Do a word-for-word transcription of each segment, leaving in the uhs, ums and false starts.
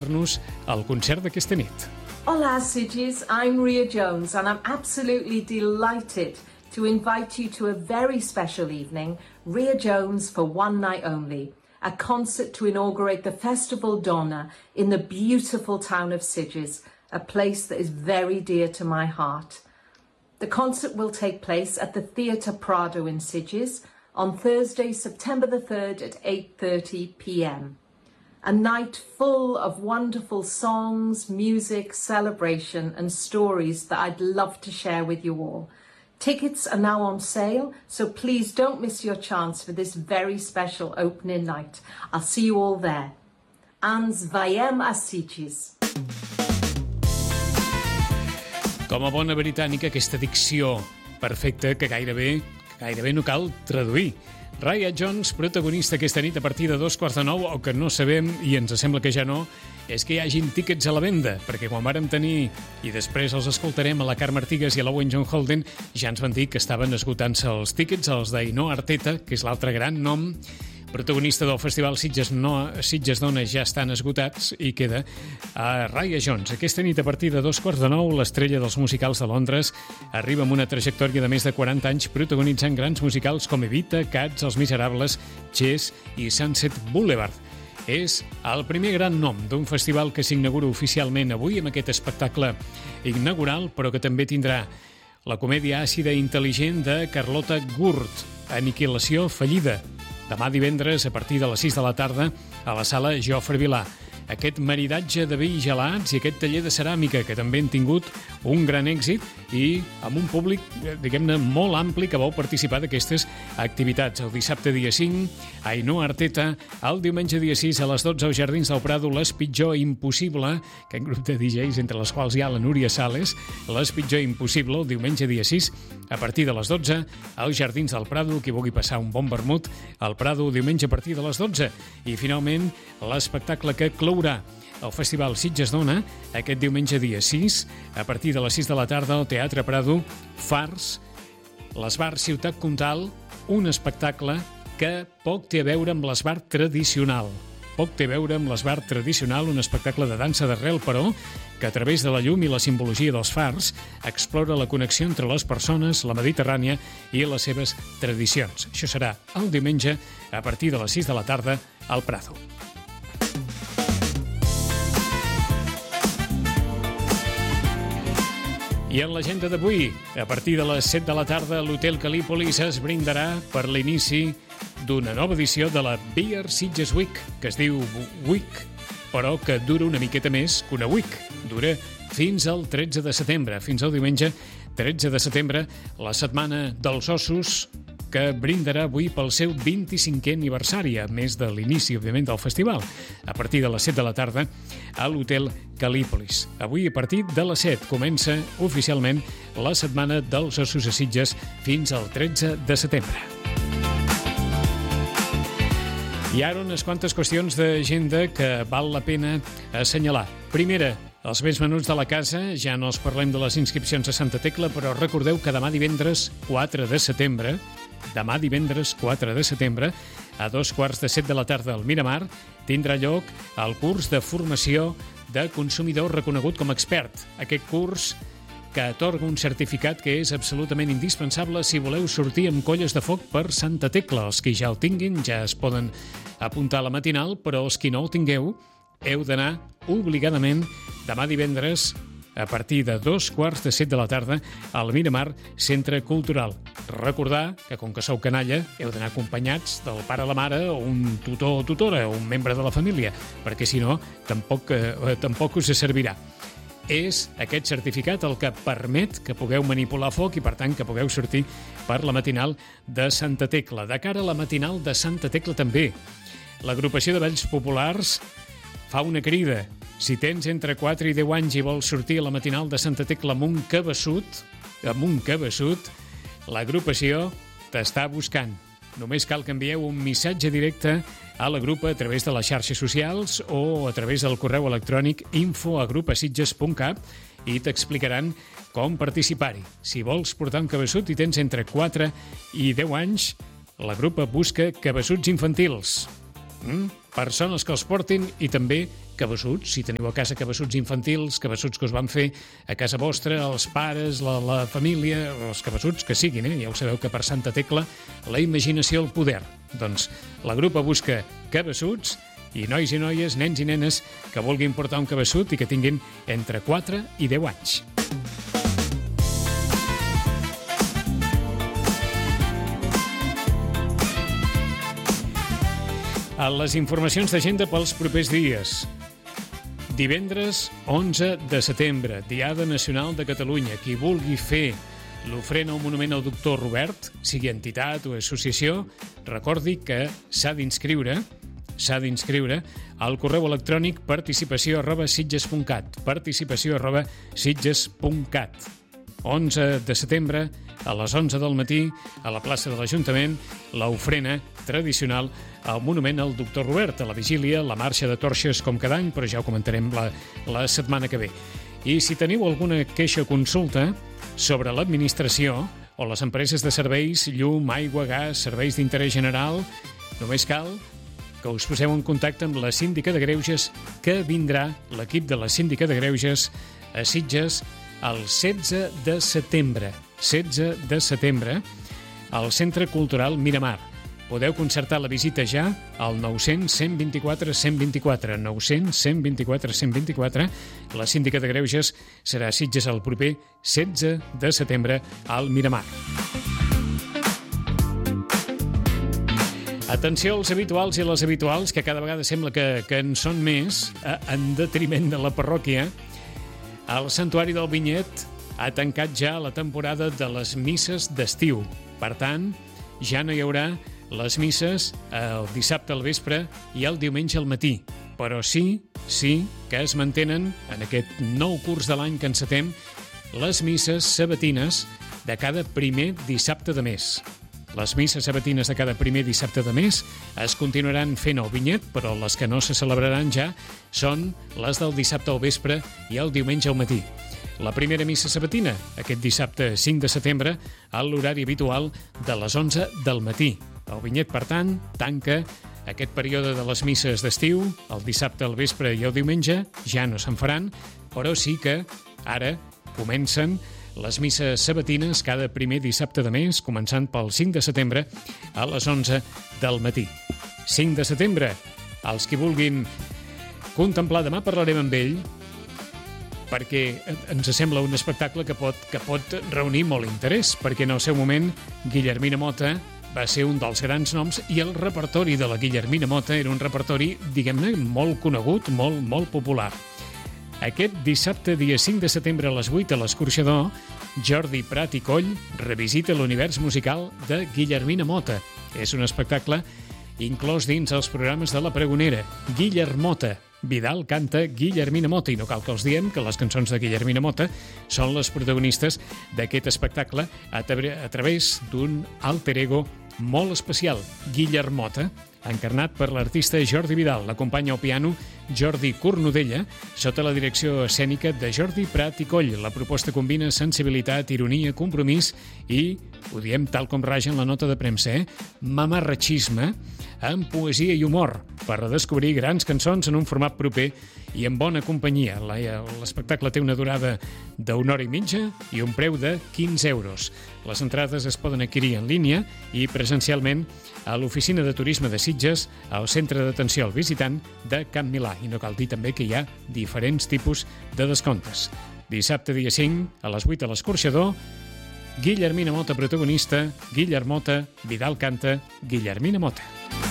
explicar-nos el concert d'aquesta nit. Hola, Sitges. I'm Ria Jones, and I'm absolutely delighted to invite you to a very special evening, Ria Jones for one night only, a concert to inaugurate the Festival Donna in the beautiful town of Sitges, a place that is very dear to my heart. The concert will take place at the Theatre Prado in Sitges on Thursday, September the third at eight thirty p m. A night full of wonderful songs, music, celebration and stories that I'd love to share with you all. Tickets are now on sale, so please don't miss your chance for this very special opening night. I'll see you all there. Ans veiem a Sitges. Com a bona britànica, aquesta dicció perfecta que gairebé, gairebé no cal traduir. Ria Jones, protagonista aquesta nit a partir de dos quarts de nou, o que no sabem, i ens sembla que ja no, és que hi hagin tíquets a la venda, perquè quan vàrem tenir, i després els escoltarem a la Carme Artigas i a l'Owen John Holden, ja ens van dir que estaven esgotant-se els tíquets, els d'Ainhoa Arteta, que és l'altre gran nom, protagonista del festival Sitges, no, Sitges Dona, ja estan esgotats, i queda a Ria Jones. Aquesta nit a partir de dos quarts de nou, l'estrella dels musicals de Londres arriba amb una trajectòria de més de quaranta anys protagonitzant grans musicals com Evita, Cats, Els Miserables, Chess i Sunset Boulevard. És el primer gran nom d'un festival que s'inaugura oficialment avui amb aquest espectacle inaugural, però que també tindrà la comèdia àcida i intel·ligent de Carlota Gurt, Aniquilació fallida, demà divendres a partir de les sis de la tarda a la sala Jofre Vilà. Aquest maridatge de vi gelats i aquest taller de ceràmica que també han tingut un gran èxit i amb un públic, diguem-ne, molt ampli que vol participar d'aquestes activitats. El dissabte dia cinc, Ainhoa Arteta, el diumenge dia sis a les dotze als Jardins del Prado, Les Pitjor Impossible, que en grup de D Js entre les quals hi ha la Núria Sales, Les Pitjor Impossible, el diumenge dia sis, a partir de les dotze, als Jardins del Prado, qui vulgui passar un bon vermut, al Prado diumenge a partir de les dotze. I finalment, l'espectacle que clourà el Festival Sitges Dona aquest diumenge dia sis, a partir de les sis de la tarda al Teatre Prado, Fars, l'Esbar Ciutat Comtal, un espectacle que poc té a veure amb l'esbar tradicional. Poc té a veure amb l'esbar tradicional, un espectacle de dansa d'arrel, però, que a través de la llum i la simbologia dels fars explora la connexió entre les persones, la Mediterrània i les seves tradicions. Això serà el diumenge a partir de les sis de la tarda al Prado. I en l'agenda d'avui, a partir de les set de la tarda, a l'Hotel Calípolis es brindarà per l'inici d'una nova edició de la Beer Sitges Week, que es diu Week, però que dura una miqueta més que una Week. Dura fins al tretze de setembre, fins al diumenge tretze de setembre, la Setmana dels Ossos, que brindarà avui pel seu vint-i-cinquè aniversari, a més de l'inici, òbviament, del festival, a partir de les set de la tarda a l'Hotel Calípolis. Avui, a partir de les set, comença oficialment la Setmana dels Ossos a Sitges fins al tretze de setembre. I ara unes quantes qüestions d'agenda que val la pena assenyalar. Primera, els més menuts de la casa, ja no els parlem de les inscripcions a Santa Tecla, però recordeu que demà divendres quatre de setembre, demà divendres quatre de setembre, a dos quarts de set de la tarda al Miramar, tindrà lloc el curs de formació de consumidor reconegut com a expert. Aquest curs que atorga un certificat que és absolutament indispensable si voleu sortir amb colles de foc per Santa Tecla. Els que ja el tinguin ja es poden apuntar a la matinal, però els que no el tingueu heu d'anar obligadament demà divendres a partir de dos quarts de set de la tarda al Miramar Centre Cultural. Recordar que, com que sou canalla, heu d'anar acompanyats del pare o la mare o un tutor o tutora o un membre de la família, perquè si no, tampoc, eh, tampoc us servirà. És aquest certificat el que permet que pugueu manipular foc i, per tant, que pugueu sortir per la matinal de Santa Tecla. De cara a la matinal de Santa Tecla també, l'agrupació de balls populars fa una crida. Si tens entre quatre i deu anys i vols sortir a la matinal de Santa Tecla amb un cabeçut, amb un cabeçut, l'agrupació t'està buscant. Només cal que envieu un missatge directe a la grupa a través de les xarxes socials o a través del correu electrònic info arroba grupasitges punt cat i t'explicaran com participar-hi. Si vols portar un cabeçut i tens entre quatre i deu anys, la grupa busca cabeçuts infantils. Mm? Persones que els portin i també cabassuts, si teniu a casa cabassuts infantils, cabassuts que us van fer a casa vostra, els pares, la, la família, els cabassuts que siguin, eh? Ja ho sabeu que per Santa Tecla la imaginació el poder. Doncs la grupa busca cabassuts i nois i noies, nens i nenes que vulguin portar un cabassut i que tinguin entre quatre i deu anys. A les informacions d'agenda pels propers dies. Divendres onze de setembre, Diada Nacional de Catalunya. Qui vulgui fer l'ofrena o monument al doctor Robert, sigui entitat o associació, recordi que s'ha d'inscriure s'ha d'inscriure al correu electrònic participació arroba sitges punt cat participació arroba sitges punt cat. onze de setembre, a les onze del matí, a la plaça de l'Ajuntament, l'ofrena tradicional al monument al doctor Robert, a la vigília, la marxa de torxes com cada any, però ja ho comentarem la, la setmana que ve. I si teniu alguna queixa o consulta sobre l'administració o les empreses de serveis, llum, aigua, gas, serveis d'interès general, només cal que us poseu en contacte amb la síndica de Greuges, que vindrà l'equip de la síndica de Greuges a Sitges el setze de setembre. setze de setembre, al Centre Cultural Miramar. Podeu concertar la visita ja al nou cents cent vint-i-quatre cent vint-i-quatre. nou cents cent vint-i-quatre cent vint-i-quatre. La síndica de Greuges serà a Sitges el proper setze de setembre al Miramar. Atenció als habituals i les habituals, que cada vegada sembla que, que en són més, eh, en detriment de la parròquia. El Santuari del Vinyet ha tancat ja la temporada de les misses d'estiu. Per tant, ja no hi haurà les misses el dissabte al vespre i el diumenge al matí. Però sí, sí que es mantenen, en aquest nou curs de l'any que encetem, les misses sabatines de cada primer dissabte de mes. Les misses sabatines de cada primer dissabte de mes es continuaran fent al Vinyet, però les que no se celebraran ja són les del dissabte al vespre i el diumenge al matí. La primera missa sabatina, aquest dissabte cinc de setembre, a l'horari habitual de les onze del matí. El Vinyet, per tant, tanca aquest període de les misses d'estiu, el dissabte al vespre i el diumenge, ja no se'n faran, però sí que ara comencen les misses sabatines cada primer dissabte de mes, començant pel cinc de setembre a les onze del matí. cinc de setembre, els que vulguin contemplar, demà parlarem amb ell, perquè ens sembla un espectacle que pot, que pot reunir molt interès, perquè en el seu moment Guillermina Mota va ser un dels grans noms i el repertori de la Guillermina Mota era un repertori, diguem-ne, molt conegut, molt, molt popular. Aquest dissabte, dia cinc de setembre a les vuit a l'Escorxador, Jordi Prat i Coll revisita l'univers musical de Guillermina Mota. És un espectacle inclòs dins els programes de La Pregonera. Guillermota. Vidal canta Guillermina Mota, i no cal que els diem que les cançons de Guillermina Mota són les protagonistes d'aquest espectacle a, tra- a través d'un alter ego molt especial, Guillermota, encarnat per l'artista Jordi Vidal. L'acompanya al piano Jordi Cornudella, sota la direcció escènica de Jordi Prat i Coll. La proposta combina sensibilitat, ironia, compromís i, ho diem tal com raja en la nota de premsa, eh? mamarratxisme, amb poesia i humor, per redescobrir grans cançons en un format proper i en bona companyia. L'espectacle té una durada d'una hora i mitja i un preu de quinze euros. Les entrades es poden adquirir en línia i presencialment a l'oficina de turisme de Sitges, al centre d'atenció al visitant de Camp Milà. I no cal dir també que hi ha diferents tipus de descomptes. Dissabte, dia cinc, a les vuit a l'Escorxador, Guillermina Mota protagonista, Guillermota, Vidal canta, Guillermina Mota.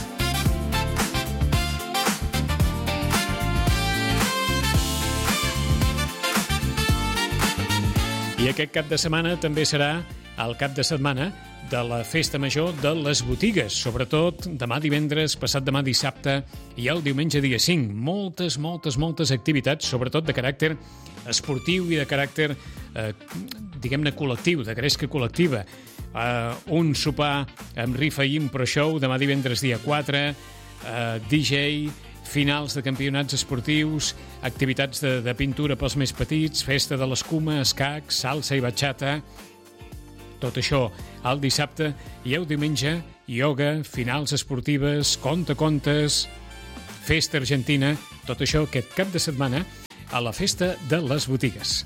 I aquest cap de setmana també serà el cap de setmana de la Festa Major de les Botigues, sobretot demà divendres, passat demà dissabte i el diumenge dia cinc. Moltes, moltes, moltes activitats, sobretot de caràcter esportiu i de caràcter, eh, diguem-ne, col·lectiu, de gresca col·lectiva. Eh, un sopar amb rifa i impro show demà divendres dia quatre, eh, D J, finals de campionats esportius, activitats de, de pintura pels més petits, festa de l'escuma, escacs, salsa i batxata, Tot això el dissabte i el diumenge, ioga, finals esportives, contacontes, festa argentina, tot això aquest cap de setmana a la Festa de les Botigues.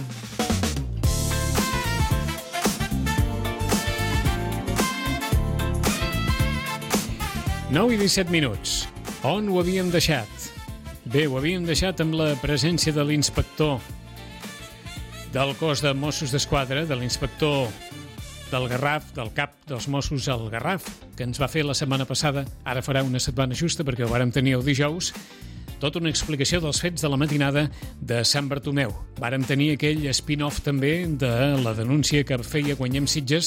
nou i disset minuts. On ho havíem deixat? Bé, ho havíem deixat amb la presència de l'inspector del cos de Mossos d'Esquadra, de l'inspector del Garraf, del cap dels Mossos al Garraf, que ens va fer la setmana passada, ara farà una setmana justa perquè ho vàrem tenir el dijous, tota una explicació dels fets de la matinada de Sant Bartomeu. Vàrem tenir aquell spin-off també de la denúncia que feia Guanyem Sitges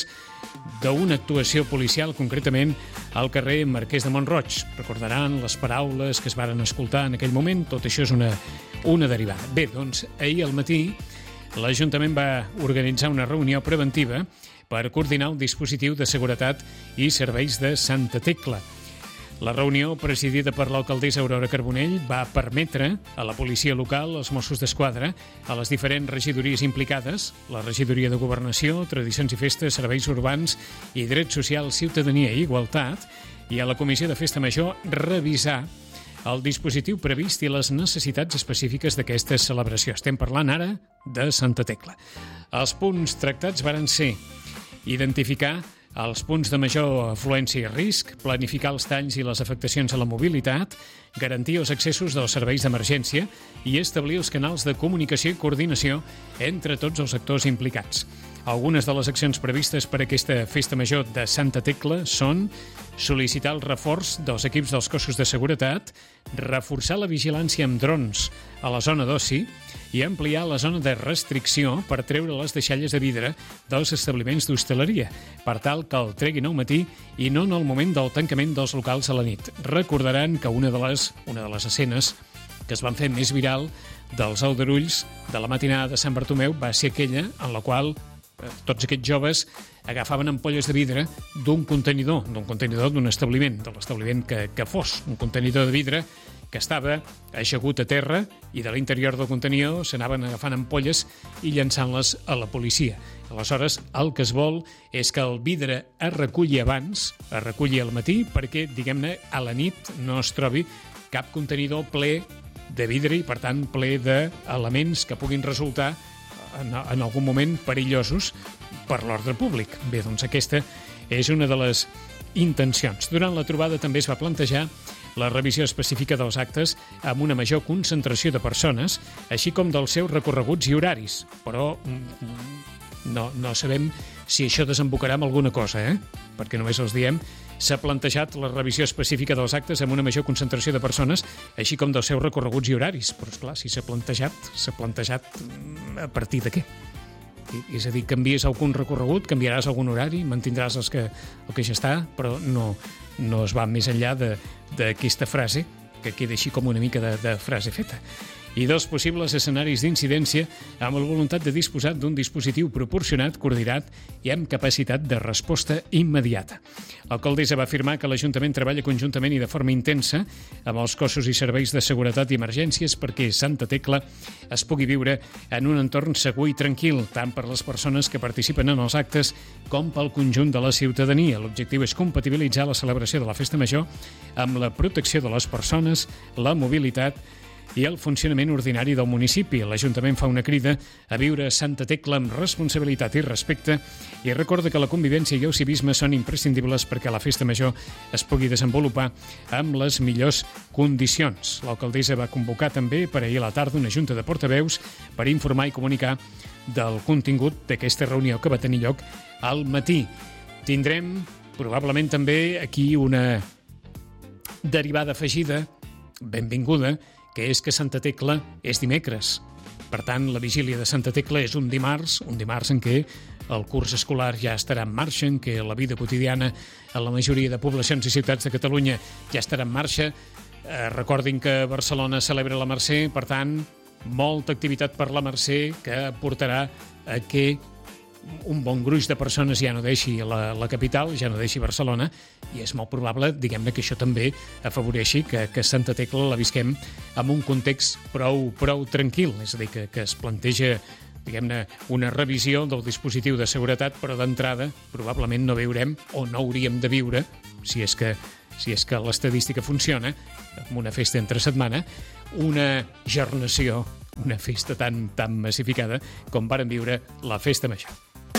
d'una actuació policial, concretament al carrer Marquès de Mont-roig. Recordaran les paraules que es varen escoltar en aquell moment, tot això és una, una derivada. Bé, doncs, ahir al matí l'Ajuntament va organitzar una reunió preventiva per coordinar un dispositiu de seguretat i serveis de Santa Tecla. La reunió, presidida per l'alcaldessa Aurora Carbonell, va permetre a la policia local, als Mossos d'Esquadra, a les diferents regidories implicades, la regidoria de Governació, Tradicions i Festes, Serveis Urbans i Drets Socials, Ciutadania i Igualtat, i a la Comissió de Festa Major revisar el dispositiu previst i les necessitats específiques d'aquesta celebració. Estem parlant ara de Santa Tecla. Els punts tractats varen ser identificar els punts de major afluència i risc, planificar els talls i les afectacions a la mobilitat, garantir els accessos dels serveis d'emergència i establir els canals de comunicació i coordinació entre tots els actors implicats. Algunes de les accions previstes per a aquesta festa major de Santa Tecla són sol·licitar el reforç dels equips dels cossos de seguretat, reforçar la vigilància amb drons a la zona d'oci i ampliar la zona de restricció per treure les deixalles de vidre dels establiments d'hostaleria, per tal que el treguin al matí i no en el moment del tancament dels locals a la nit. Recordaran que una de les, una de les escenes que es van fer més viral dels aldarulls de la matinada de Sant Bartomeu va ser aquella en la qual tots aquests joves agafaven ampolles de vidre d'un contenidor, d'un contenidor d'un establiment, de l'establiment que, que fos, un contenidor de vidre que estava aixegut a terra i de l'interior del contenidor s'anaven agafant ampolles i llançant-les a la policia. Aleshores, el que es vol és que el vidre es reculli abans, es reculli al matí, perquè, diguem-ne, a la nit no es trobi cap contenidor ple de vidre i, per tant, ple d'elements que puguin resultar en, en algun moment perillosos per l'ordre públic. Bé, doncs aquesta és una de les intencions. Durant la trobada també es va plantejar la revisió específica dels actes amb una major concentració de persones, així com dels seus recorreguts i horaris. Però no, no sabem si això desembocarà en alguna cosa, eh? Perquè només els diem. S'ha plantejat la revisió específica dels actes amb una major concentració de persones, així com dels seus recorreguts i horaris. Però, esclar, si s'ha plantejat, s'ha plantejat a partir de què? És a dir, canvies algun recorregut, canviaràs algun horari, mantindràs els que, el que ja està, però no, no es va més enllà d'aquesta frase, que queda així com una mica de, de frase feta. I dels possibles escenaris d'incidència amb la voluntat de disposar d'un dispositiu proporcionat, coordinat i amb capacitat de resposta immediata. L'alcaldessa va afirmar que l'Ajuntament treballa conjuntament i de forma intensa amb els cossos i serveis de seguretat i emergències perquè Santa Tecla es pugui viure en un entorn segur i tranquil, tant per les persones que participen en els actes com pel conjunt de la ciutadania. L'objectiu és compatibilitzar la celebració de la Festa Major amb la protecció de les persones, la mobilitat i el funcionament ordinari del municipi. L'Ajuntament fa una crida a viure a Santa Tecla amb responsabilitat i respecte i recorda que la convivència i el civisme són imprescindibles perquè la festa major es pugui desenvolupar amb les millors condicions. L'alcaldessa va convocar també per ahir a la tarda una junta de portaveus per informar i comunicar del contingut d'aquesta reunió que va tenir lloc al matí. Tindrem probablement també aquí una derivada afegida, benvinguda, que és que Santa Tecla és dimecres. Per tant, la vigília de Santa Tecla és un dimarts, un dimarts en què el curs escolar ja estarà en marxa, en què la vida quotidiana en la majoria de poblacions i ciutats de Catalunya ja estarà en marxa. Eh, recordin que Barcelona celebra la Mercè, per tant, molta activitat per la Mercè que portarà a que un bon gruix de persones ja no deixi la, la capital, ja no deixi Barcelona, i és molt probable, diguem-ne, que això també afavoreixi que, que Santa Tecla la visquem en un context prou, prou tranquil, és a dir, que, que es planteja diguem-ne, una revisió del dispositiu de seguretat, però d'entrada probablement no veurem o no hauríem de viure, si és que, si és que l'estadística funciona, amb una festa entre setmana, una gernació, una festa tan, tan massificada com varen viure la Festa Major.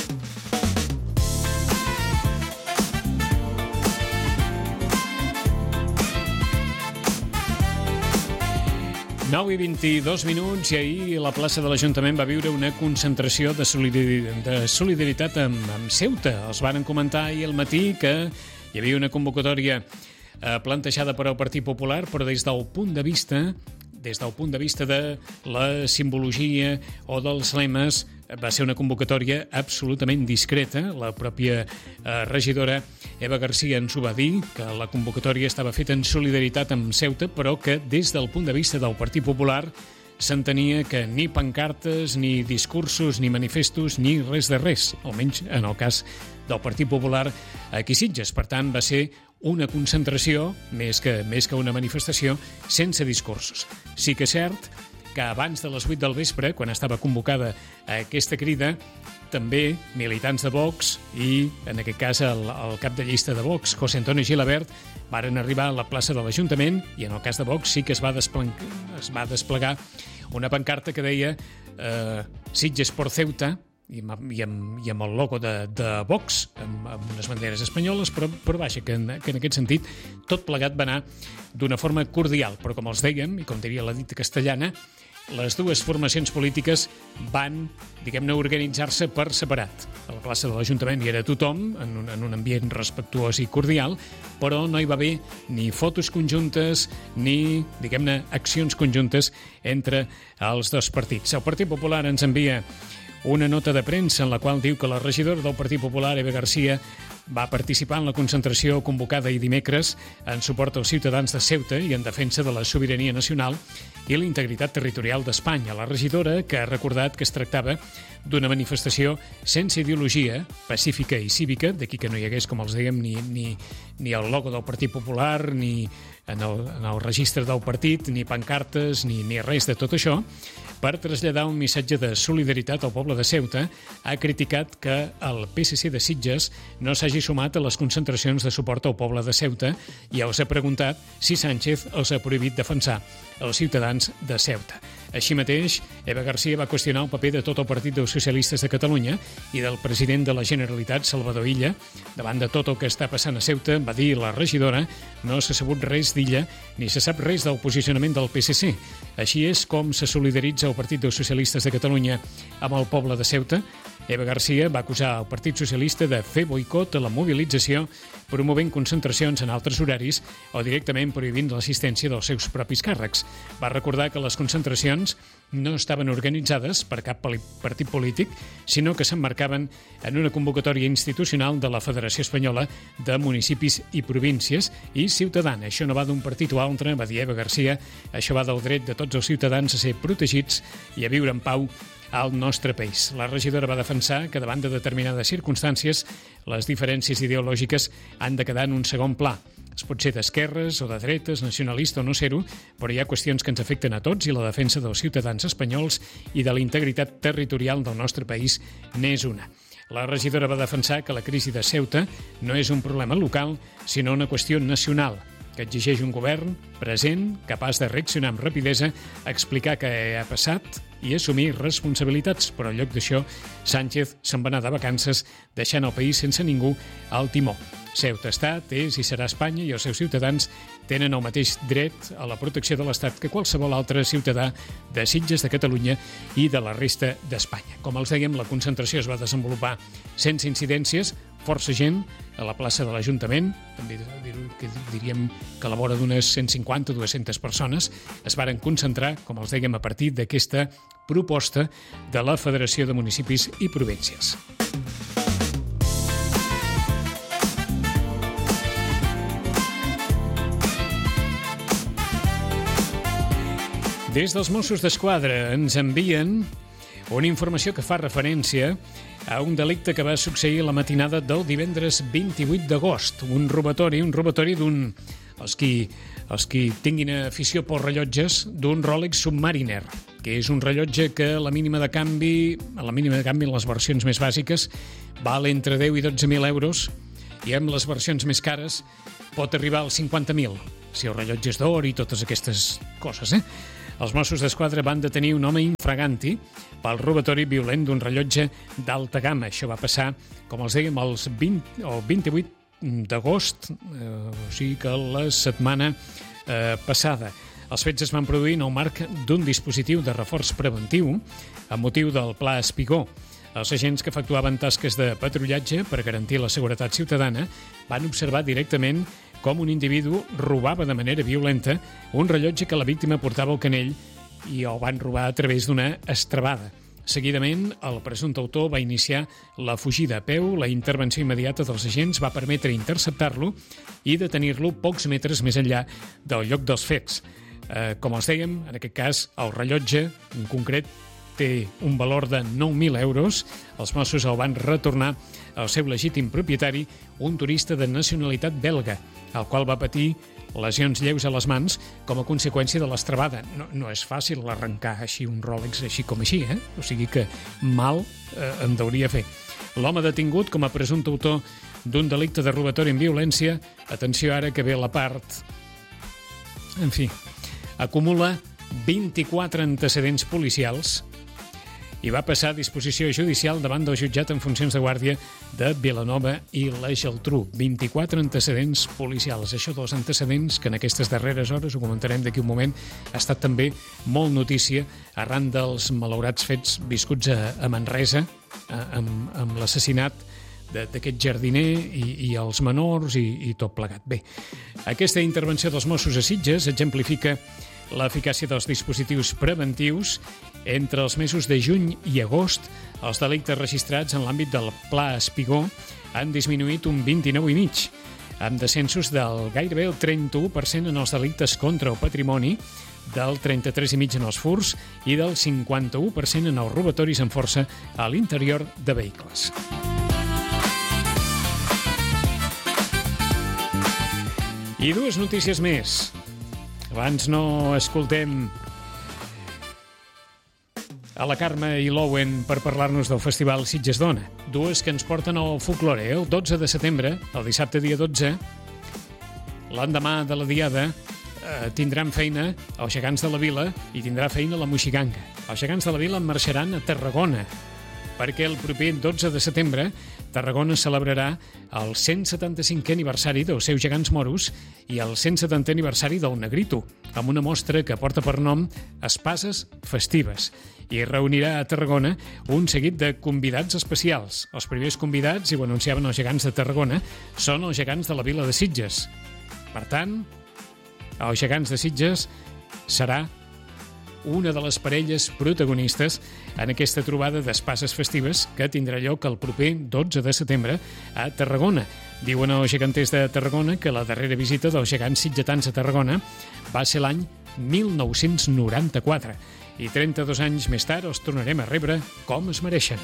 nou i vint-i-dos minuts i ahir la plaça de l'Ajuntament va viure una concentració de solidaritat, de solidaritat amb, amb Ceuta. Els varen comentar ahir al matí que hi havia una convocatòria eh, plantejada per al Partit Popular, però des del punt de vista des del punt de vista de la simbologia o dels lemes, va ser una convocatòria absolutament discreta. La pròpia eh, regidora Eva Garcia ens ho va dir, que la convocatòria estava feta en solidaritat amb Ceuta, però que des del punt de vista del Partit Popular s'entenia que ni pancartes, ni discursos, ni manifestos, ni res de res, almenys en el cas del Partit Popular aquí a Sitges. Per tant, va ser una concentració, més que, més que una manifestació, sense discursos. Sí que és cert que abans de les vuit del vespre, quan estava convocada aquesta crida, també militants de Vox i, en aquest cas, el, el cap de llista de Vox, José Antonio Gilabert, varen arribar a la plaça de l'Ajuntament i, en el cas de Vox, sí que es va, desplegar, es va desplegar una pancarta que deia eh, Sitges por Ceuta, i amb, i amb, i amb el logo de, de Vox, amb, amb unes banderes espanyoles, però, però vaja, que en, que en aquest sentit tot plegat va anar d'una forma cordial. Però com els dèiem, i com diria la dita castellana, les dues formacions polítiques van, diguem-ne, organitzar-se per separat. A la plaça de l'Ajuntament hi era tothom, en un, en un ambient respectuós i cordial, però no hi va haver ni fotos conjuntes ni, diguem-ne, accions conjuntes entre els dos partits. El Partit Popular ens envia una nota de premsa en la qual diu que la regidora del Partit Popular, Eva Garcia, va participar en la concentració convocada ahir dimecres en suport als ciutadans de Ceuta i en defensa de la sobirania nacional i la integritat territorial d'Espanya. La regidora, que ha recordat que es tractava d'una manifestació sense ideologia, pacífica i cívica, d'aquí que no hi hagués, com els dèiem, ni, ni, ni el logo del Partit Popular, ni en el, en el registre del partit, ni pancartes, ni, ni res de tot això, per traslladar un missatge de solidaritat al poble de Ceuta, ha criticat que el P S C de Sitges no s'hagi sumat a les concentracions de suport al poble de Ceuta i els ha preguntat si Sánchez els ha prohibit defensar els ciutadans de Ceuta. Així mateix, Eva Garcia va qüestionar el paper de tot el Partit dels Socialistes de Catalunya i del president de la Generalitat, Salvador Illa. Davant de tot el que està passant a Ceuta, va dir la regidora, no s'ha sabut res d'Illa ni se sap res del posicionament del P S C. Així és com se solidaritza el Partit dels Socialistes de Catalunya amb el poble de Ceuta. Eva Garcia va acusar el Partit Socialista de fer boicot a la mobilització, promovent concentracions en altres horaris o directament prohibint l'assistència dels seus propis càrrecs. Va recordar que les concentracions no estaven organitzades per cap partit polític, sinó que s'emmarcaven en una convocatòria institucional de la Federació Espanyola de Municipis i Províncies i ciutadana. Això no va d'un partit o altre, va dir Eva Garcia, això va del dret de tots els ciutadans a ser protegits i a viure en pau al nostre país. La regidora va defensar que davant de determinades circumstàncies les diferències ideològiques han de quedar en un segon pla. Es pot ser d'esquerres o de dretes, nacionalista o no ser-ho, però hi ha qüestions que ens afecten a tots i la defensa dels ciutadans espanyols i de la integritat territorial del nostre país n'és una. La regidora va defensar que la crisi de Ceuta no és un problema local, sinó una qüestió nacional, que exigeix un govern present, capaç de reaccionar amb rapidesa, explicar què ha passat i assumir responsabilitats. Però en lloc d'això, Sánchez se'n va anar de vacances, deixant el país sense ningú al timó. Ceuta estat és i serà Espanya i els seus ciutadans tenen el mateix dret a la protecció de l'Estat que qualsevol altre ciutadà de Sitges, de Catalunya i de la resta d'Espanya. Com els dèiem, la concentració es va desenvolupar sense incidències, força gent a la plaça de l'Ajuntament, també diríem que a la vora d'unes cent cinquanta a dues-centes persones, es varen concentrar, com els dèiem, a partir d'aquesta proposta de la Federació de Municipis i Províncies. Des dels Mossos d'Esquadra ens envien una informació que fa referència a un delicte que va succeir la matinada del divendres vint-i-vuit d'agost. Un robatori, un robatori d'un els qui, els qui tinguin afició pels rellotges, d'un Rolex Submariner, que és un rellotge que a la mínima de canvi, a la mínima de canvi en les versions més bàsiques, val entre deu i dotze mil euros, i amb les versions més cares pot arribar als cinquanta mil, si el rellotge és d'or i totes aquestes coses, eh? Els Mossos d'Esquadra van detenir un home infraganti pel robatori violent d'un rellotge d'alta gamma. Això va passar, com els dèiem, els vint o vint-i-vuit d'agost, eh, o sigui que la setmana eh, passada. Els fets es van produir en el marc d'un dispositiu de reforç preventiu amb motiu del Pla Espigó. Els agents que efectuaven tasques de patrullatge per garantir la seguretat ciutadana van observar directament com un individu robava de manera violenta un rellotge que la víctima portava al canell i el van robar a través d'una estrabada. Seguidament, el presumpte autor va iniciar la fugida a peu. La intervenció immediata dels agents va permetre interceptar-lo i detenir-lo pocs metres més enllà del lloc dels fets. Eh, com els dèiem, en aquest cas, el rellotge, en concret, té un valor de nou mil euros. Els Mossos el van retornar al seu legítim propietari, un turista de nacionalitat belga, el qual va patir lesions lleus a les mans com a conseqüència de l'estrabada. No, no és fàcil arrencar així un Rolex així com així, eh? O sigui que mal eh, en deuria fer. L'home detingut com a presumpte autor d'un delicte de robatori amb violència, atenció ara que ve la part... En fi, acumula vint-i-quatre antecedents policials i va passar a disposició judicial davant del jutjat en funcions de guàrdia de Vilanova i la Geltrú. vint-i-quatre antecedents policials. Això dels antecedents que en aquestes darreres hores, ho comentarem d'aquí un moment, ha estat també molt notícia arran dels malaurats fets viscuts a, a Manresa, a, amb, amb l'assassinat d'aquest jardiner i, i els menors i, i tot plegat. Bé, aquesta intervenció dels Mossos a Sitges exemplifica l'eficàcia dels dispositius preventius. Entre els mesos de juny i agost, els delictes registrats en l'àmbit del Pla Espigó han disminuït un vint-i-nou i mig, amb descensos del gairebé el trenta-u per cent en els delictes contra el patrimoni, del trenta-tres i mig en els furs i del cinquanta-u per cent en els robatoris amb força a l'interior de vehicles. I dues notícies més. Abans no escoltem a la Carme i l'Owen per parlar-nos del Festival Sitges Dona. Dues que ens porten al folklore. El dotze de setembre, el dissabte dia dotze, l'endemà de la diada, eh, tindran feina els gegants de la Vila i tindrà feina la Moixiganga. Els gegants de la Vila marxaran a Tarragona, perquè el proper dotze de setembre Tarragona celebrarà el cent setanta-cinquè aniversari dels seus gegants moros i el cent setantè aniversari del Negrito, amb una mostra que porta per nom Espases Festives, i reunirà a Tarragona un seguit de convidats especials. Els primers convidats, i ho anunciaven els gegants de Tarragona, són els gegants de la Vila de Sitges. Per tant, els gegants de Sitges serà una de les parelles protagonistes en aquesta trobada d'espases festives que tindrà lloc el proper dotze de setembre a Tarragona. Diuen els geganters de Tarragona que la darrera visita dels gegants sitgetans a Tarragona va ser l'any mil nou-cents noranta-quatre i trenta-dos anys més tard els tornarem a rebre com es mereixen.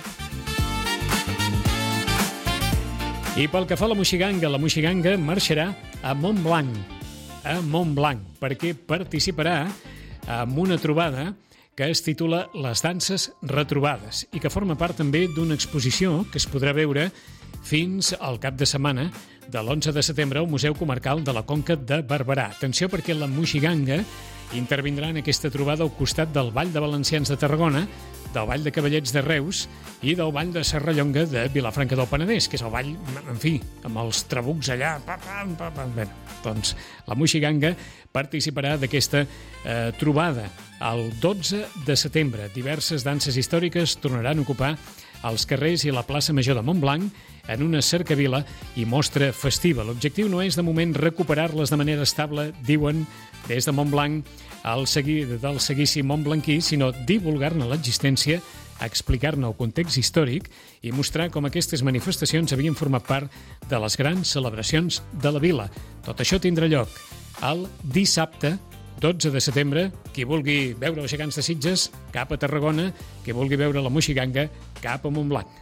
I pel que fa a la Moixiganga, la Moixiganga marxarà a Montblanc, a Montblanc, perquè participarà amb una trobada que es titula Les danses retrobades i que forma part també d'una exposició que es podrà veure fins al cap de setmana de l'onze de setembre al Museu Comarcal de la Conca de Barberà. Atenció, perquè la Moixiganga intervindrà en aquesta trobada al costat del Ball de Valencians de Tarragona, del Ball de Cavallets de Reus i del Ball de Serrallonga de Vilafranca del Penedès, que és el ball, en fi, amb els trabucs allà. Pa, pa, pa, pa. Bé, doncs la Moixiganga participarà d'aquesta eh, trobada el dotze de setembre. Diverses danses històriques tornaran a ocupar els carrers i la plaça Major de Montblanc en una cercavila i mostra festiva. L'objectiu no és, de moment, recuperar-les de manera estable, diuen des de Montblanc, al segui, del seguici montblanquí, sinó divulgar-ne l'existència, explicar-ne el context històric i mostrar com aquestes manifestacions havien format part de les grans celebracions de la vila. Tot això tindrà lloc el dissabte dotze de setembre. Qui vulgui veure els gegants de Sitges, cap a Tarragona. Qui vulgui veure la Moixiganga, cap a Montblanc.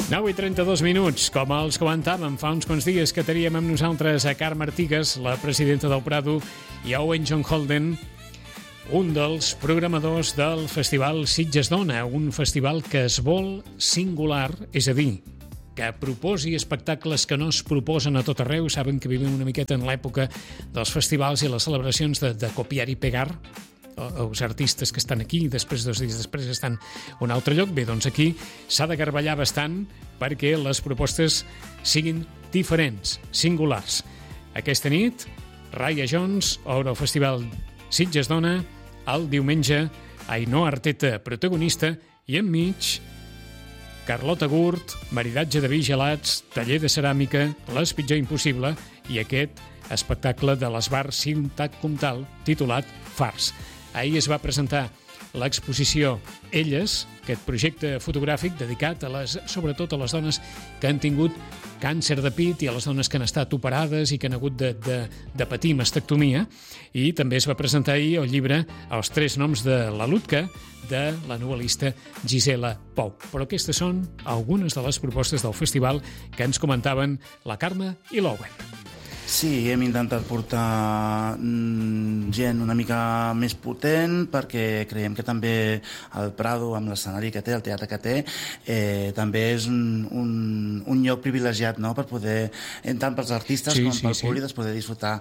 nou i trenta-dos minuts. Com els comentàvem fa uns quants dies que teníem amb nosaltres a Carme Artigas, la presidenta del Prado, i a Owen John Holden, un dels programadors del Festival Sitges Dona, un festival que es vol singular, és a dir, que proposi espectacles que no es proposen a tot arreu. Saben que vivim una miqueta en l'època dels festivals i les celebracions de, de copiar i pegar. Els artistes que estan aquí, després dos dies després estan a un altre lloc. Bé, doncs aquí s'ha de garballar bastant perquè les propostes siguin diferents, singulars. Aquesta nit, Raya Jones obre el Festival Sitges Dona, el diumenge Ainhoa Arteta, protagonista, i enmig Carlota Gurt, maridatge de vi gelats, taller de ceràmica, l'espitjor impossible i aquest espectacle de l'Esbar Ciutat Comtal titulat Fars. Ahir es va presentar l'exposició Elles, aquest projecte fotogràfic dedicat a les, sobretot a les dones que han tingut càncer de pit i a les dones que han estat operades i que han hagut de, de, de patir mastectomia. I també es va presentar ahir el llibre Els tres noms de la Lutka, de la novel·lista Gisela Pou. Però aquestes són algunes de les propostes del festival que ens comentaven la Carme i l'Owen. Sí, hem intentat portar gent una mica més potent perquè creiem que també el Prado, amb l'escenari que té, el teatre que té, eh, també és un, un, un lloc privilegiat, no?, per poder, tant pels artistes sí, com sí, pel sí. públic, poder disfrutar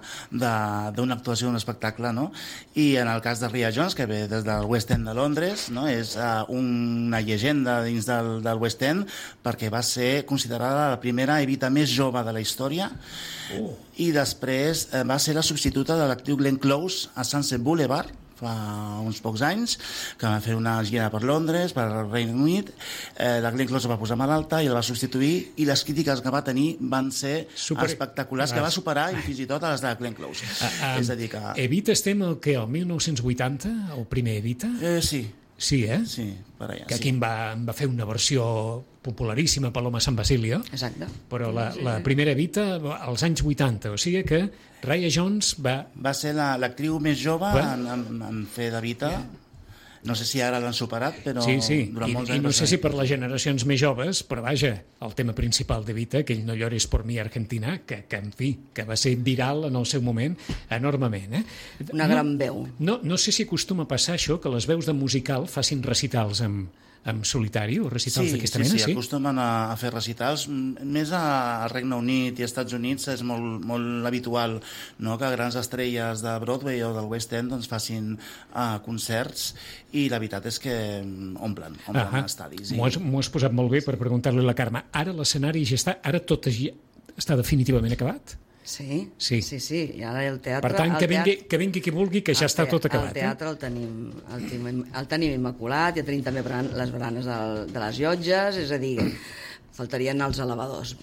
d'una actuació, d'un espectacle, no? I en el cas de Raya Jones, que ve des del West End de Londres, no?, és uh, una llegenda dins del, del West End perquè va ser considerada la primera Evita més jove de la història. Oh. I després eh, va ser la substituta de l'actriu Glenn Close a Sunset Boulevard fa uns pocs anys, que va fer una gira per Londres, per Regne Unit. Eh, la Glenn Close va posar malalta i la va substituir, i les crítiques que va tenir van ser Super... espectaculars, que va superar i fins i tot a les de Glenn Close. Uh, um, És a dir que... Evita estem el que, el mil nou-cents vuitanta, el primer Evita? Eh, sí. Sí, eh? Sí, per allà. Que sí. aquí en va, en va fer una versió popularíssima, Paloma San Basilio. Exacte. Però la, la primera Evita als anys vuitanta, o sigui que Raya Jones va... Va ser l'actriu més jove va... en, en, en fer d'Evita. Yeah. No sé si ara l'han superat, però sí, sí. durant I, molts anys... I no sé ser. si per les generacions més joves, però vaja, el tema principal d'Evita, aquell No llores por mi Argentina, que, que en fi, que va ser viral en el seu moment enormement. Eh? Una no, gran veu. No, no sé si acostuma a passar això, que les veus de musical facin recitals amb... en solitari o recitals sí, d'aquesta sí, mena? Sí, sí, acostumen a, a fer recitals. Més a, a Regne Unit i als Estats Units és molt, molt habitual, no?, que grans estrelles de Broadway o del West End doncs, facin uh, concerts, i la veritat és que omplen, omplen uh -huh. estadis. I... M'ho has, has posat molt bé per preguntar-li a la Carme. Ara l'escenari ja està, ara tot està definitivament acabat? Sí, sí, sí, sí. I ara el teatre... Per tant, que vingui, que vingui qui vulgui, que ja està tot acabat. El teatre el tenim, el tenim, el tenim immaculat, ja tenim també bran, les baranes del, de les llotges, és a dir, faltarien els elevadors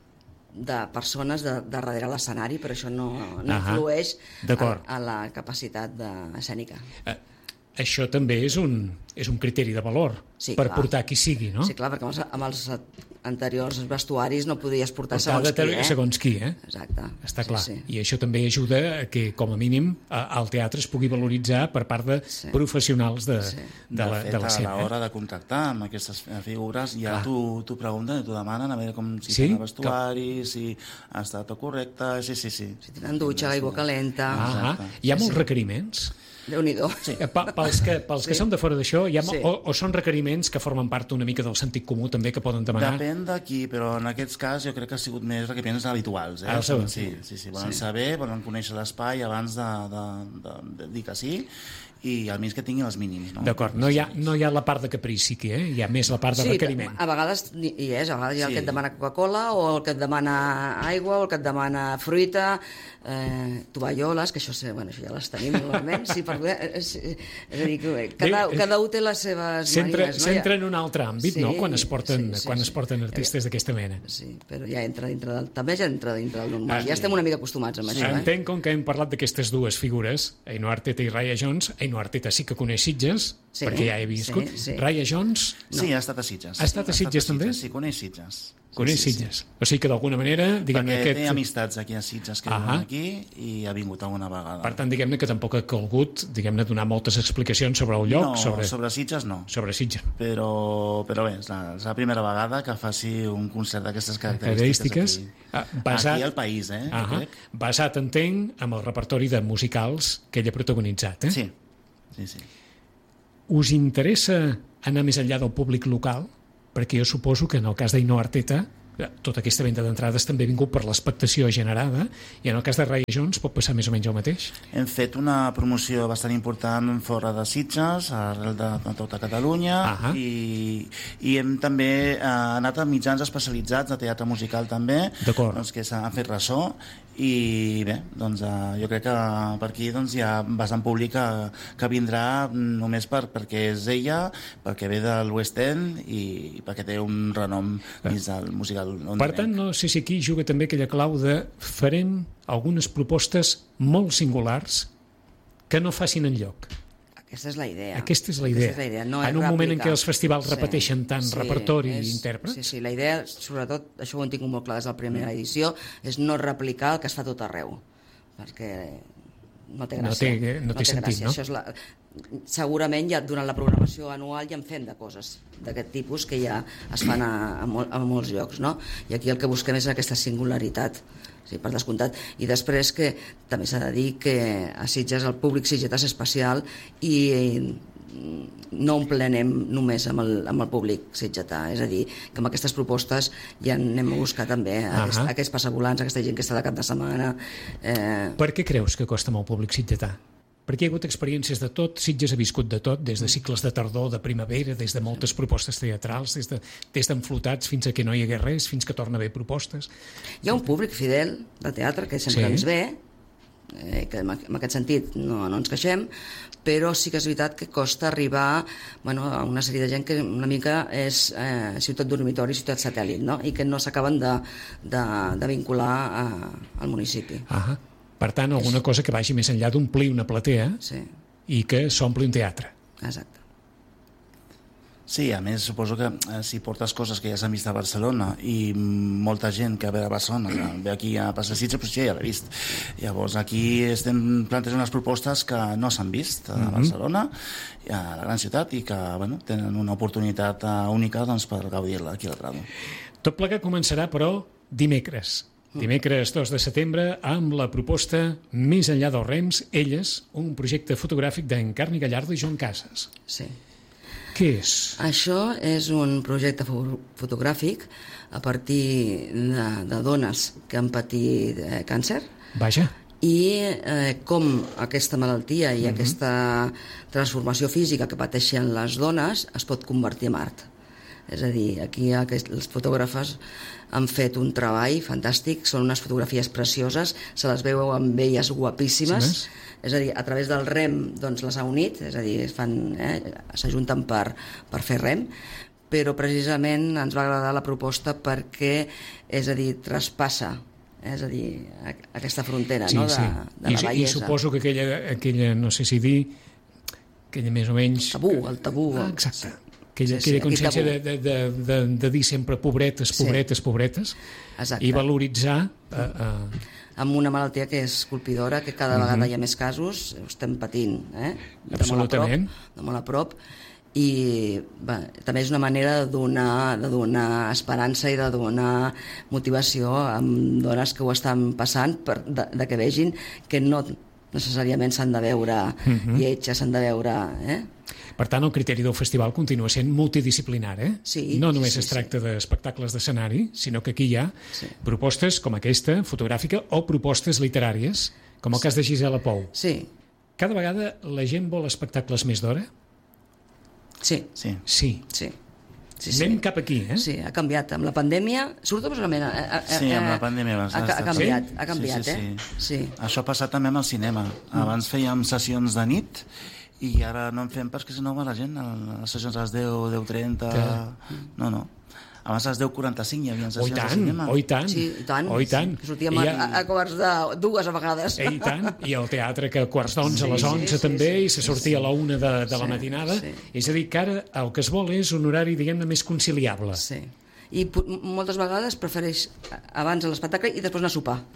de persones de, de darrere l'escenari, però això no, no influeix a, a la capacitat de, escènica. Uh, això també és un, és un criteri de valor sí, per clar. Portar qui sigui, no? Sí, clar, perquè amb els, amb els anteriors vestuaris no podies portar segons qui, eh? Segons qui, eh? Exacte. Està clar. Sí, sí. I això també ajuda a que, com a mínim, el teatre es pugui valoritzar per part de sí. professionals de, sí. de, de, la, de l'escena. A l'hora de contractar amb aquestes figures, ja t'ho pregunten i t'ho demanen, a veure com si sí? tenen vestuari, que... si ha estat correcte, sí, sí, sí. Si tenen dutxa, aigua calenta... Ah, hi ha molts sí. requeriments? Déu-n'hi-do. Sí. Pels que, pels sí. que són de fora d'això, sí. o, o són requeriments que formen part una mica del sentit comú també que poden demanar? Depèn d'aquí, però en aquest cas jo crec que ha sigut més requeriments habituals. Eh? Ah, sí, sí, sí, sí. Volen sí. saber, volen conèixer l'espai abans de, de, de, de dir que sí, i almenys que tingui els mínims. No? D'acord, no, hi ha, no hi ha la part de caprici aquí, eh? Hi ha més la part de sí, requeriment. A vegades hi és, a vegades hi ha el sí. que et demana Coca-Cola, o el que et demana aigua, o el que et demana fruita, eh, tovalloles, que això, bueno, això ja les tenim normalment, sí, per, és, és a dir, que cada, Bé, cada un té les seves s'entra, manies. S'entra no? en un altre àmbit, sí, no?, quan es porten, sí, sí, quan sí, es porten artistes sí. d'aquesta mena. Sí, però ja entra dintre del... També ja entra dintre del normal. Ah, ja sí. estem una mica acostumats amb sí. això. Eh? Entenc, com que hem parlat d'aquestes dues figures, Ainhoa Arteta i Raya Jones. Ainhoa Arteta sí que coneix Sitges, sí, perquè ja he viscut. Sí, sí. Raya Jones... No. Sí, ha estat a Sitges. Ha estat a Sitges, també? Sí, coneix Sitges. Coneix sí, sí. Sitges. O sigui que d'alguna manera... Perquè aquest... té amistats aquí a Sitges que viuen aquí i ha vingut alguna vegada. Per tant, diguem-ne que tampoc ha calgut diguem-ne donar moltes explicacions sobre el lloc. No, sobre... sobre Sitges no. Sobre Sitges. Però, però bé, és la, és la primera vegada que faci un concert d'aquestes característiques aquí, ah, basat... aquí al país, eh? Ah crec. Basat, entenc, amb el repertori de musicals que ell ha protagonitzat, eh? Sí, sí, sí. Us interessa anar més enllà del públic local? Perquè jo suposo que en el cas d'Ainhoa Arteta tota aquesta venda d'entrades també ha vingut per l'expectació generada i en el cas de Raya Jones pot passar més o menys el mateix? Hem fet una promoció bastant important fora de Sitges, arrel de, de tota Catalunya uh-huh. i, i hem també eh, anat a mitjans especialitzats de teatre musical també, doncs, que s'ha fet ressò i bé, doncs eh, jo crec que per aquí doncs, hi ha bastant públic que, que vindrà només per, perquè és ella, perquè ve de l'West End i perquè té un renom dins del musical. Per tant, no sé si aquí juga també aquella clau de farem algunes propostes molt singulars que no facin enlloc. Aquesta és la idea. Aquesta és la idea. És la idea. No en un rèplica. moment en què els festivals sí, repeteixen tant sí, repertori és, i intèrprets. Sí, sí, la idea, sobretot, això ho hem tingut molt clar des de la primera edició, és no replicar el que es fa tot arreu, perquè no té gràcia. No té, no té, té sentit, gràcia. no? Això és la... Segurament ja durant la programació anual ja en fem de coses d'aquest tipus que ja es fan a, a, mol, a molts llocs, no? I aquí el que busquem és aquesta singularitat, sí, per descomptat. I després que també s'ha de dir que a Sitges el públic sitgetà és especial i no emplenem només amb el, amb el públic sitgetà, és a dir, que amb aquestes propostes ja anem a buscar també uh-huh. aquest, aquests passavolants, aquesta gent que està de cap de setmana. Eh... Per què creus que costa amb el públic sitgetà? Perquè hi ha hagut experiències de tot, Sitges ha viscut de tot, des de cicles de tardor, de primavera, des de moltes propostes teatrals, des de, des d'enflotats fins a que no hi hagués res, fins que torna a haver propostes. Hi ha un públic fidel de teatre que sempre sí. ens ve, eh, que en aquest sentit no, no ens queixem, però sí que és veritat que costa arribar bueno, a una sèrie de gent que una mica és eh, ciutat dormitori, ciutat satèl·lit, no? I que no s'acaben de, de, de vincular a, al municipi. Ahà. Per tant, alguna cosa que vagi més enllà d'omplir una platea sí. i que s'ompli un teatre. Exacte. Sí, a més, suposo que eh, si portes coses que ja s'han vist a Barcelona i molta gent que ve de Barcelona que ve aquí a passar Sitges, doncs ja l'ha vist. Llavors, aquí estem plantejant unes propostes que no s'han vist a Barcelona, a la gran ciutat, i que bueno, tenen una oportunitat única doncs, per gaudir-la aquí al Prado. Tot plegat començarà, però, dimecres. Dimecres dos de setembre amb la proposta Més enllà dels rems, elles, un projecte fotogràfic d'en Carme Gallardo i Joan Casas. Sí. Què és? Això és un projecte fo- fotogràfic a partir de, de dones que han patit eh, càncer. Vaja. I eh, com aquesta malaltia i uh-huh. aquesta transformació física que pateixen les dones es pot convertir en art. És a dir, aquí aquest, els fotògrafes han fet un treball fantàstic, són unes fotografies precioses, se les veu amb elles guapíssimes, sí, és a dir, a través del rem doncs, les ha unit, és a dir, fan, eh, s'ajunten per, per fer rem, però precisament ens va agradar la proposta perquè, és a dir, traspassa, és a dir, aquesta frontera sí, no, de, sí. de la I, bellesa. I suposo que aquella, aquella, no sé si dir, aquella més o menys... Tabú, el tabú. Ah, exacte. Aquella, Sí, sí, aquella consciència de, aquí de, de, de, de dir sempre pobretes, pobretes, Sí. pobretes, Exacte. i valoritzar... Uh, uh, amb una malaltia que és colpidora, que cada vegada uh-huh. hi ha més casos, ho estem patint, eh? De Absolutament. Molt a prop, de molt a prop, i bé, també és una manera de donar, de donar esperança i de donar motivació a dones que ho estan passant, per, de, de que vegin que no necessàriament s'han de veure uh-huh. lletges, s'han de veure... Eh? Per tant, el criteri del festival continua sent multidisciplinar, eh? Sí, no només sí, es tracta sí. d'espectacles d'escenari, sinó que aquí hi ha Sí. propostes com aquesta, fotogràfica, o propostes literàries, com el cas de Gisela Pou. Sí, Cada vegada la gent vol espectacles més d'hora? sí, Sí. Sí. sí. Sí, sí. Anem cap aquí, eh? Sí, ha canviat. Amb la pandèmia, sobretot personalment... Eh, eh, Sí, amb la pandèmia va ha, ha, estar- ha canviat, Sí? ha canviat, Sí, sí, eh? Sí. Això ha passat també amb el cinema. Abans fèiem sessions de nit i ara no en fem perquè si no va la gent a les sessions a les deu, deu trenta... No, no. Abans a les deu quaranta-cinc hi havia Oh, i sessions de tant, cinema. oh, i tant. Sí, i tant. Oh, i tant. Que sortíem I a, hi ha- a, a quarts de dues a vegades. Eh, I tant, i el teatre que a quarts d'onze a les Sí, onze sí, també, sí, i se sortia a la una de, de la Sí, matinada. sí. És a dir, que ara el que es vol és un horari, diguem-ne, més conciliable. Sí. I moltes vegades prefereix abans l'espectacle i després anar a sopar.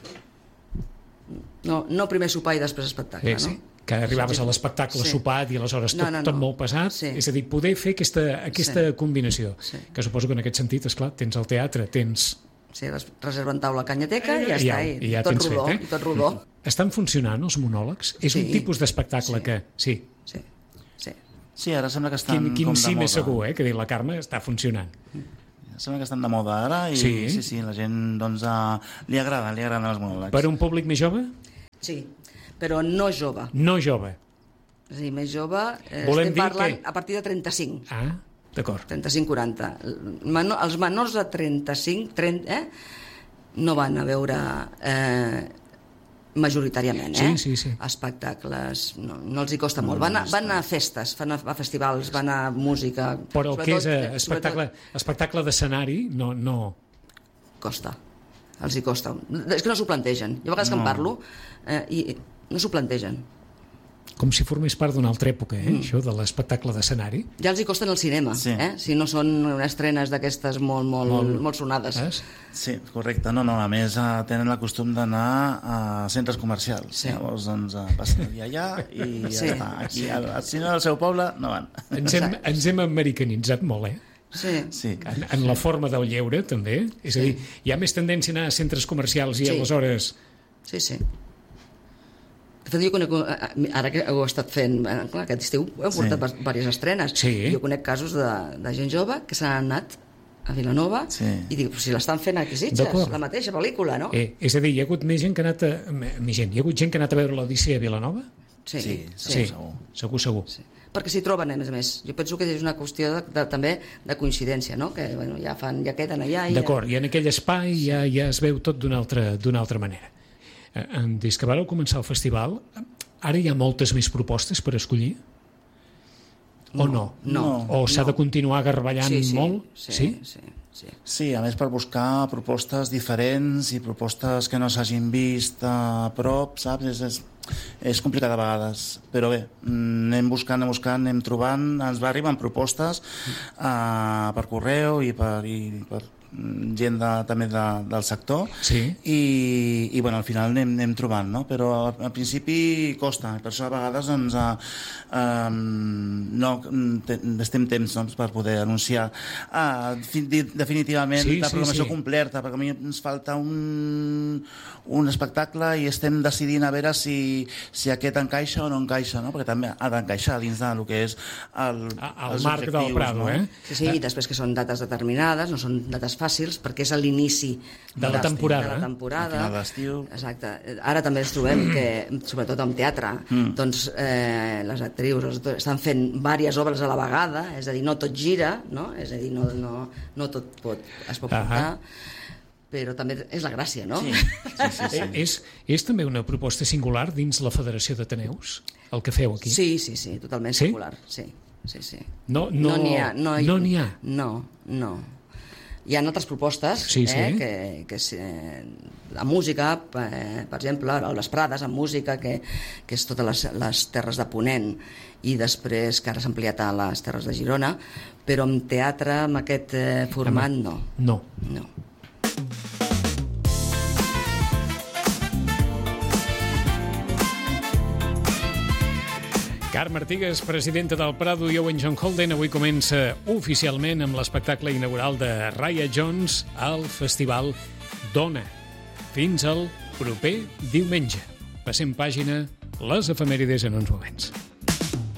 No, no primer sopar i després espectacle, sí, sí. no? Que arribaves a l'espectacle sí. sopat i aleshores tot, no, no, no. tot molt pesat, sí. és a dir, poder fer aquesta, aquesta sí. combinació, sí. que suposo que en aquest sentit, esclar, tens el teatre, tens... Sí, reserven taula canyateca i ja, I ja està, i, i ja tot rodó, fet, eh? i tot rodó. Estan funcionant els monòlegs? És sí. un tipus d'espectacle sí. que... Sí. Sí. sí. Sí, ara sembla que estan quin, quin com de sí moda. Més segur, eh? Que dir, la Carme està funcionant. Sembla que estan de moda ara i sí, sí, sí la gent doncs, uh, li agrada, li agraden els monòlegs. Per un públic més jove? Sí, però no jove. No jove. És a dir, més jove, eh, Volem estem parlant que... a partir de trenta-cinc. Ah, d'acord. trenta-cinc quaranta. Menor, els menors de trenta-cinc, trenta, eh, no van a veure eh, majoritàriament, eh? Sí, sí, sí. Espectacles, no, no els hi costa molt. Van a, van a festes, van a, a festivals, van a música... Però el que és eh, espectacle, espectacle d'escenari no, no... Costa, els hi costa. És que no s'ho plantegen. Jo a vegades no. que en parlo eh, i no s'ho plantegen. Com si formés part d'una altra època, eh? Mm. Això de l'espectacle d'escenari. Ja els hi costen el cinema, sí. eh? Si no són estrenes d'aquestes molt, molt, molt, molt sonades. Eh? Sí, correcte. No, no, a més uh, tenen el costum d'anar a centres comercials. Sí. Llavors, doncs, uh, passen el dia allà i ja sí. està. Aquí, sí. al, si no al seu poble, no van. Ens hem, ens hem americanitzat molt, eh? Sí. sí. En, en la forma del lleure, també. És sí. a dir, hi ha més tendència a anar a centres comercials i sí. aleshores... Sí, sí. De fet, jo conec, ara que ho he estat fent, clar, aquest estiu heu portat sí. diverses estrenes, sí. jo conec casos de, de gent jove que s'han anat a Vilanova sí. i dic, si l'estan fent aquí Sitges, la mateixa pel·lícula, no? Eh, és a dir, hi ha hagut més gent que ha anat a, més gent, hi ha hagut gent que ha anat a veure l'Odissea a Vilanova? Sí, sí, sí, sí. segur. Segur, segur. Sí. Perquè s'hi troben, a més a més. Jo penso que és una qüestió de, de, també de coincidència, no? Que bueno, ja, fan, ja queden allà... I d'acord, ja... i en aquell espai sí. ja, ja es veu tot d'una altra, d'una altra manera. Des que vareu començar el festival, ara hi ha moltes més propostes per escollir? O no? No. O s'ha no. de continuar garballant sí, sí, molt? Sí, sí, sí, sí. Sí, a més per buscar propostes diferents i propostes que no s'hagin vist a prop, saps? És, és, és complicat a vegades, però bé, anem buscant, anem buscant, anem trobant, ens va arribant propostes uh, per correu i per... I per gent de, també de, del sector sí. i, i bueno, al final anem, anem trobant, no? Però al principi costa, per això a vegades doncs, uh, um, no estem temps doncs, per poder anunciar uh, definitivament sí, la programació sí, sí. completa, perquè a mi ens falta un, un espectacle i estem decidint a veure si, si aquest encaixa o no encaixa, no? Perquè també ha d'encaixar dins del que és el, el marc del Prado, no? eh? Sí, sí, i després que són dates determinades, no són dates fàcils perquè és a l'inici de la temporada. De la temporada. A l'estiu. Exacte. Ara també ens trobem que, sobretot amb teatre, mm. doncs eh, les actrius els actors, estan fent diverses obres a la vegada, és a dir, no tot gira, no? És a dir, no, no, no tot pot, es pot portar, uh-huh. però també és la gràcia, no? Sí, sí, sí. sí. és, és també una proposta singular dins la Federació d'Ateneus, el que feu aquí? Sí, sí, sí, totalment sí? singular, sí. Sí, sí. No n'hi no, no ha. No, no, n'hi ha. no, no. Hi ha altres propostes, sí, sí. Eh, que, que és, eh, la música, eh, per exemple, les Prades amb música, que, que és totes les, les terres de Ponent, i després que ara s'ha ampliat a les terres de Girona, però amb teatre, amb aquest eh, format, no. No. No. Carme Artigas, presidenta del Prado, i Owen John Holden. Avui comença oficialment amb l'espectacle inaugural de Raya Jones al Festival Dona. Fins al proper diumenge. Passem pàgina, les efemèrides en uns moments.